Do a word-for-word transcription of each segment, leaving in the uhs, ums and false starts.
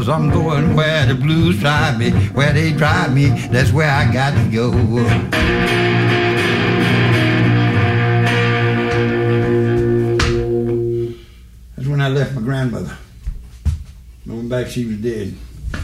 'cause I'm going where the blues drive me, where they drive me, that's where I got to go. That's when I left my grandmother. Going back, she was dead.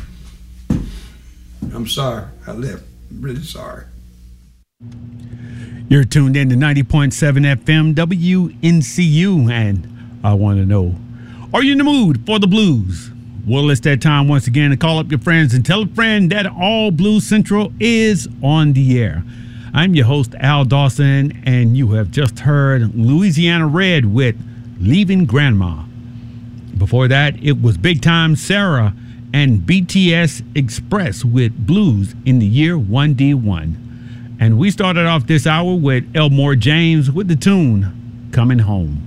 I'm sorry I left. I'm really sorry. You're tuned in to ninety point seven F M W N C U, and I want to know, are you in the mood for the blues? Well, it's that time once again to call up your friends and tell a friend that All Blues Central is on the air. I'm your host, Al Dawson, and you have just heard Louisiana Red with Leaving Grandma. Before that, it was Big Time Sarah and B T S Express with Blues in the Year one D one. And we started off this hour with Elmore James with the tune Coming Home.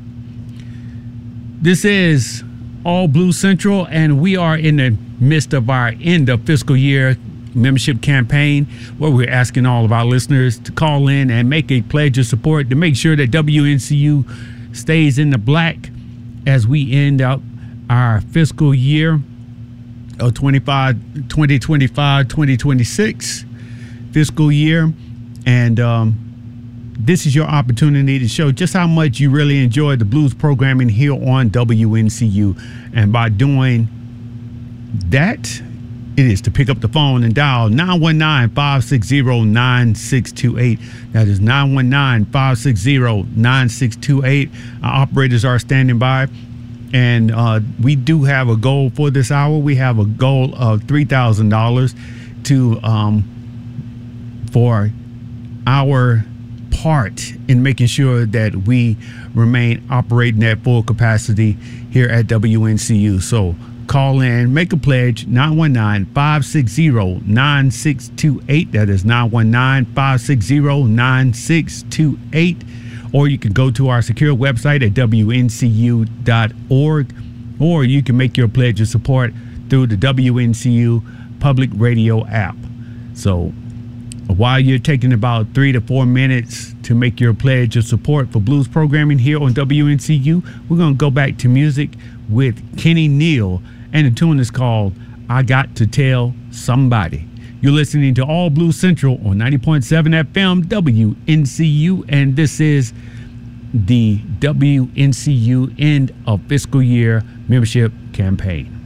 This is All Blues Central, and we are in the midst of our end of fiscal year membership campaign, where we're asking all of our listeners to call in and make a pledge of support to make sure that W N C U stays in the black as we end up our fiscal year of twenty-five, twenty twenty-five, twenty twenty-six fiscal year. And um, this is your opportunity to show just how much you really enjoy the blues programming here on W N C U. And by doing that, it is to pick up the phone and dial nine one nine, five six zero, nine six two eight. That is nine one nine, five six zero, nine six two eight. Our operators are standing by. And uh, we do have a goal for this hour. We have a goal of three thousand dollars to um, for our part in making sure that we remain operating at full capacity here at W N C U. So call in, make a pledge, nine one nine, five six zero, nine six two eight. That is nine one nine, five six zero, nine six two eight. Or you can go to our secure website at W N C U dot org, or you can make your pledge of support through the W N C U Public Radio app. So while you're taking about three to four minutes to make your pledge of support for blues programming here on W N C U, we're going to go back to music with Kenny Neal, and the tune is called I Got to Tell Somebody. You're listening to All Blues Central on ninety point seven F M W N C U, and this is the W N C U end of fiscal year membership campaign.